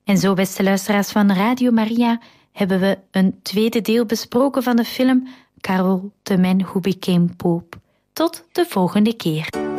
En zo, beste luisteraars van Radio Maria, hebben we een tweede deel besproken van de film Karel the Man Who Became Pope. Tot de volgende keer.